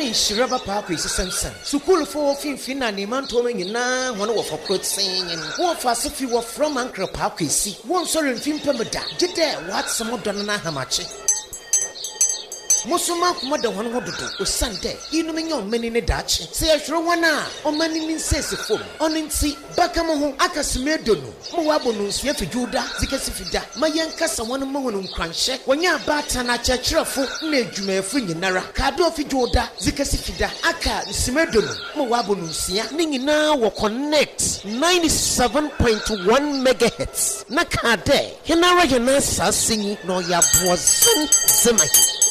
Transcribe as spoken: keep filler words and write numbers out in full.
Eni shiraba pa ko isi sensen. Sukulu fo fin fin na ne man to me nyina hono wo for protein. Wo fa se fi wo from ankra pa ko isi. Won so remfin pemeda. Gide what some don na hamache. Musuma kuma da wani hododo osande inu menyo mani ne dachi se ehwere wana o mani ni nsese fom ono nti baka mo ho akasime dono mo wabo no nsia fijuda zikasi fida mayenkasa wani mo hono nkranhye wonya abata na chechirefo na adwumafu nyinara kado fijuda zikasi fida aka nsime dono mo wabo no nsia ne nyina wo connect ninety-seven point one megahertz na kade hinara yana sasenyi no ya bozen zemai